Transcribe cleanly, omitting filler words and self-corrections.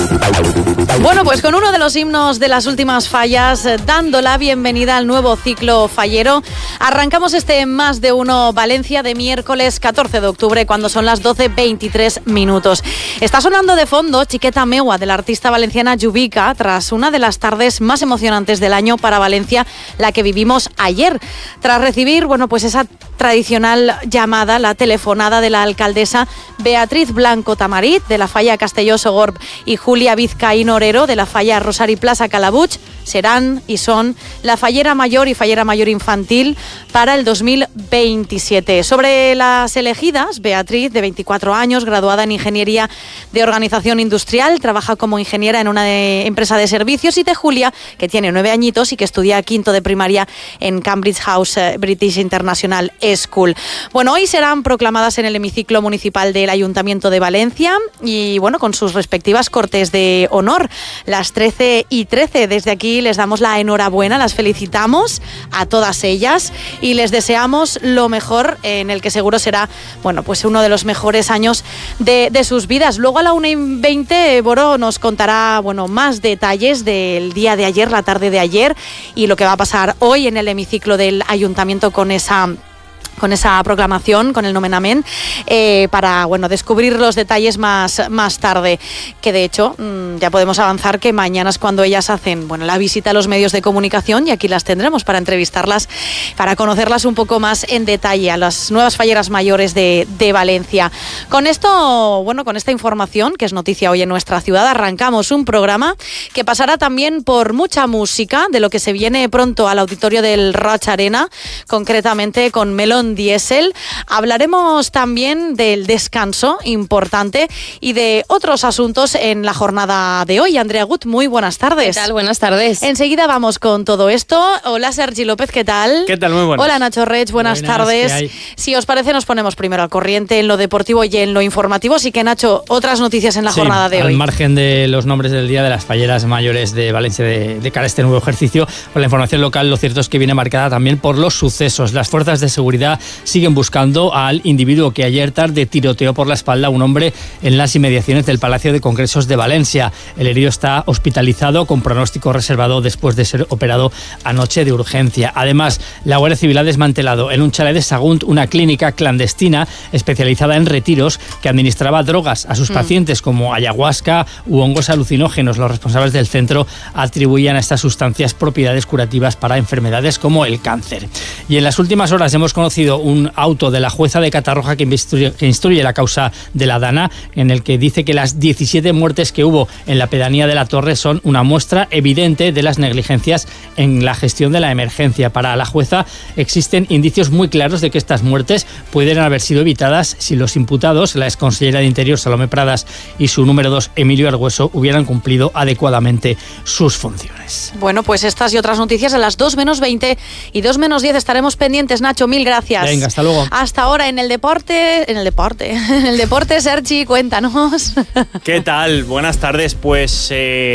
Bueno, pues con uno de los himnos de las últimas fallas, dando la bienvenida al nuevo ciclo fallero, arrancamos este Más de Uno Valencia de miércoles 14 de octubre, cuando son las 12:23. Está sonando de fondo Chiqueta Meua, de la artista valenciana Yubica, tras una de las tardes más emocionantes del año para Valencia, la que vivimos ayer. Tras recibir, pues esa tradicional llamada, la telefonada de la alcaldesa Beatriz Blanco Tamarit, de la falla Castelló-Sogorb, y Julia Vizcaíno Orero, de la falla Rosari Plaza Calabuig, serán y son la fallera mayor y fallera mayor infantil para el 2027. Sobre las elegidas, Beatriz, de 24 años, graduada en Ingeniería de Organización Industrial, trabaja como ingeniera en una empresa de servicios, y de Julia, que tiene 9 añitos y que estudia quinto de primaria en Cambridge House British International School. Hoy serán proclamadas en el hemiciclo municipal del Ayuntamiento de Valencia y, con sus respectivas cortes de honor, las 13:13. Desde aquí les damos la enhorabuena, las felicitamos a todas ellas y les deseamos lo mejor en el que seguro será, uno de los mejores años de sus vidas. Luego a la 1:20, Boro nos contará, más detalles del día de ayer, la tarde de ayer, y lo que va a pasar hoy en el hemiciclo del Ayuntamiento con esa proclamación, con el nomenament, para descubrir los detalles más tarde, que de hecho ya podemos avanzar que mañana es cuando ellas hacen la visita a los medios de comunicación, y aquí las tendremos para entrevistarlas, para conocerlas un poco más en detalle, a las nuevas falleras mayores de Valencia. Con esto, con esta información, que es noticia hoy en nuestra ciudad, arrancamos un programa que pasará también por mucha música, de lo que se viene pronto al auditorio del Roig Arena, concretamente con Melón Diesel. Hablaremos también del descanso importante y de otros asuntos en la jornada de hoy. Andrea Gut, muy buenas tardes. ¿Qué tal? Buenas tardes. Enseguida vamos con todo esto. Hola, Sergi López, ¿qué tal? ¿Qué tal? Muy buenas. Hola, Nacho Reig, buenas tardes. Si os parece, nos ponemos primero al corriente en lo deportivo y en lo informativo. Así que, Nacho, otras noticias en la jornada de hoy. Al margen de los nombres del día de las falleras mayores de Valencia de cara a este nuevo ejercicio, con la información local, lo cierto es que viene marcada también por los sucesos. Las fuerzas de seguridad siguen buscando al individuo que ayer tarde tiroteó por la espalda a un hombre en las inmediaciones del Palacio de Congresos de Valencia. El herido está hospitalizado con pronóstico reservado después de ser operado anoche de urgencia. Además, la Guardia Civil ha desmantelado en un chalet de Sagunt una clínica clandestina especializada en retiros que administraba drogas a sus pacientes como ayahuasca u hongos alucinógenos. Los responsables del centro atribuían a estas sustancias propiedades curativas para enfermedades como el cáncer. Y en las últimas horas hemos conocido un auto de la jueza de Catarroja que instruye la causa de la Dana, en el que dice que las 17 muertes que hubo en la pedanía de la Torre son una muestra evidente de las negligencias en la gestión de la emergencia. Para la jueza existen indicios muy claros de que estas muertes pueden haber sido evitadas si los imputados, la exconsellera de Interior Salomé Pradas y su número 2 Emilio Argüeso, hubieran cumplido adecuadamente sus funciones. Pues estas y otras noticias a las 2:20 y 2:10 estaremos pendientes. Nacho, mil gracias. Venga, hasta luego. Hasta ahora en el deporte, Sergi, cuéntanos. ¿Qué tal? Buenas tardes. Pues